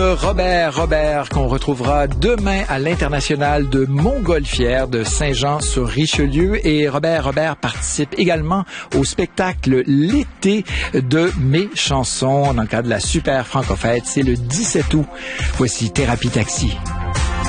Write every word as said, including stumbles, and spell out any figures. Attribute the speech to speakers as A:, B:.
A: Robert, Robert, qu'on retrouvera demain à l'International de Montgolfière de Saint-Jean-sur-Richelieu. Et Robert, Robert participe également au spectacle L'été de mes chansons dans le cadre de la Super Franco-Fête. C'est le dix-sept août. Voici Thérapie Taxi.